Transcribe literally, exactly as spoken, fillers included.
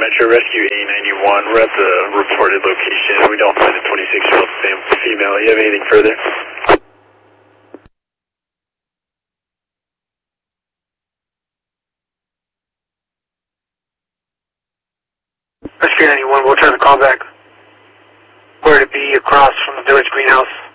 Metro Rescue A ninety-one. We're at the reported location. We don't find a twenty-six-year-old female. You have anything further? Rescue ninety-one, we'll try to call back. Where to be across from the Village Greenhouse.